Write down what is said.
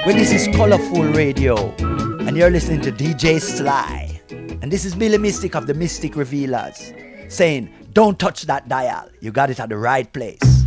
Well, this is Colorful Radio, and you're listening to DJ Sly. And this is Billy Mystic of the Mystic Revealers, saying, don't touch that dial. You got it at the right place.